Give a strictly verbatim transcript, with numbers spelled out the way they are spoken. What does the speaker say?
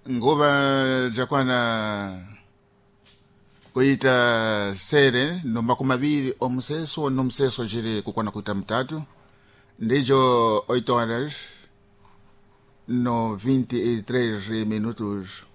nguva jakwana kuita sere no makumi abiri omuseso no museso jiri kukwana kuita mutatu ndijo oito horas no vinte e três minutos